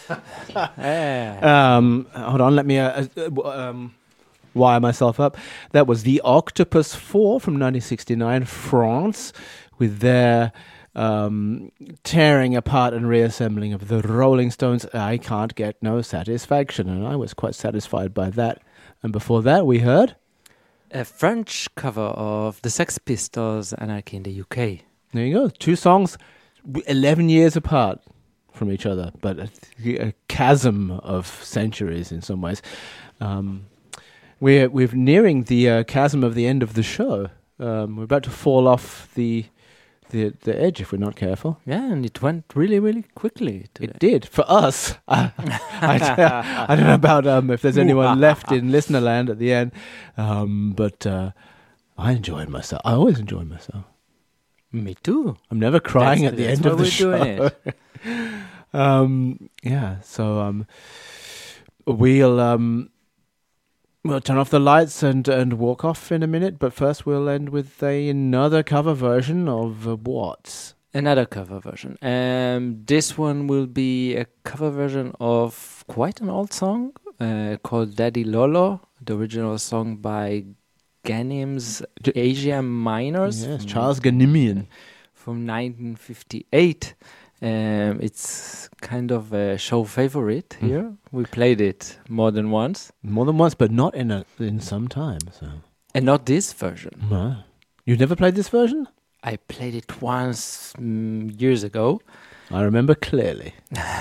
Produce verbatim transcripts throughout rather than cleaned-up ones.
yeah. um, hold on, let me uh, uh, um, wire myself up. That was the Octopus Four from nineteen sixty-nine, France, with their um, tearing apart and reassembling of the Rolling Stones' I Can't Get No Satisfaction, and I was quite satisfied by that. And before that, we heard a French cover of the Sex Pistols' Anarchy in the U K. There you go. Two songs, eleven years apart from each other, but a, a chasm of centuries in some ways. Um, we're we're nearing the uh, chasm of the end of the show. Um, we're about to fall off the the the edge if we're not careful. Yeah, and it went really, really quickly today. It did for us. I, I, I don't know about um, if there's anyone left in listener land at the end, um, but uh, I enjoyed myself. I always enjoy myself. Me too. I'm never crying that's, at the that's end of the we're show. Doing it. um, yeah, so um, we'll um, we'll turn off the lights and, and walk off in a minute. But first, we'll end with a, another cover version of uh, what? Another cover version. Um, this one will be a cover version of quite an old song uh, called Daddy Lolo, the original song by Ganim's Asia Minors. Yes, Charles Ganimian. From nineteen fifty-eight. Um, it's kind of a show favorite here. Mm. We played it more than once. More than once, but not in a, in some time. So. And not this version. No. You've never played this version? I played it once mm, years ago. I remember clearly.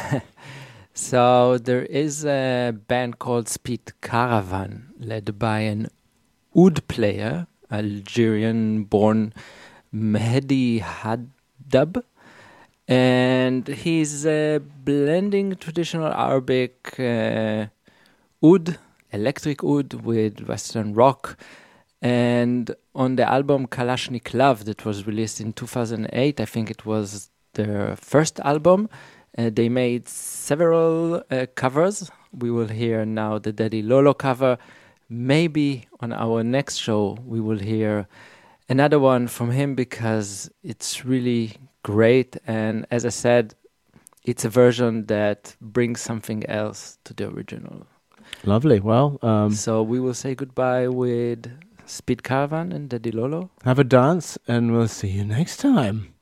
So there is a band called Speed Caravan, led by an oud player, Algerian-born Mehdi Haddab. And he's uh, blending traditional Arabic uh, oud, electric oud, with Western rock. And on the album Kalashnikov that was released in two thousand eight, I think it was their first album, uh, they made several uh, covers. We will hear now the Daddy Lolo cover. Maybe on our next show we will hear another one from him because it's really great, and as I said, it's a version that brings something else to the original. Lovely. Well, um, so we will say goodbye with Speed Caravan and Daddy Lolo. Have a dance, and we'll see you next time.